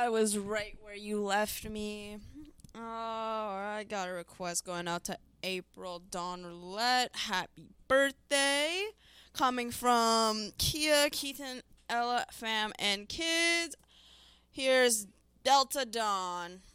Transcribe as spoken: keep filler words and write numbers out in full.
I was right where you left me. Oh, I got a request going out to April Dawn Roulette. Happy birthday. Coming from Kia, Keaton, Ella, fam, and kids. Here's Delta Dawn.